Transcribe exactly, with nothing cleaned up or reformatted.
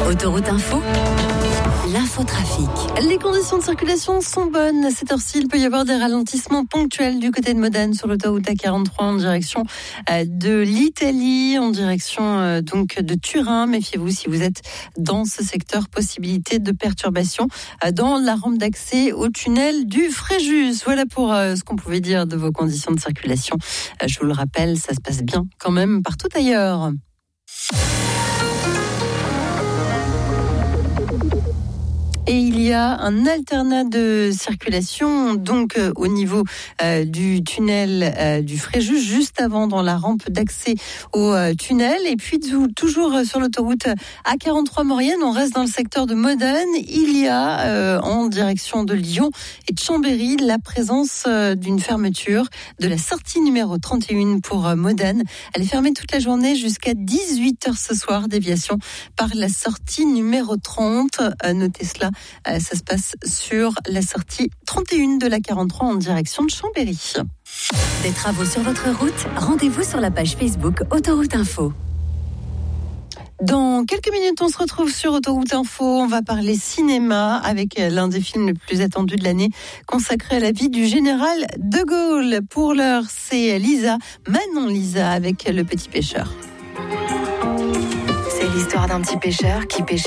Autoroute Info, l'infotrafic. Les conditions de circulation sont bonnes. À cette heure-ci, il peut y avoir des ralentissements ponctuels du côté de Modane sur l'autoroute A quarante-trois en direction de l'Italie, en direction donc de Turin. Méfiez-vous si vous êtes dans ce secteur, possibilité de perturbation dans la rampe d'accès au tunnel du Fréjus. Voilà pour ce qu'on pouvait dire de vos conditions de circulation. Je vous le rappelle, ça se passe bien quand même partout ailleurs. Et il y a un alternat de circulation donc euh, au niveau euh, du tunnel euh, du Fréjus, juste avant dans la rampe d'accès au euh, tunnel. Et puis tout, toujours sur l'autoroute A quarante-trois Maurienne, on reste dans le secteur de Modane. Il y a euh, en direction de Lyon et de Chambéry la présence euh, d'une fermeture de la sortie numéro trente et un pour euh, Modane. Elle est fermée toute la journée jusqu'à dix-huit heures ce soir. Déviation par la sortie numéro trente. Euh, notez cela. Euh, ça se passe sur la sortie trente et un de la quarante-trois en direction de Chambéry. Des travaux sur votre route, rendez-vous sur la page Facebook Autoroute Info. Dans quelques minutes, on se retrouve sur Autoroute Info. On va parler cinéma avec l'un des films les plus attendus de l'année, consacré à la vie du général de Gaulle. Pour l'heure, c'est Lisa, Manon Lisa avec Le Petit Pêcheur. C'est l'histoire d'un petit pêcheur qui pêchait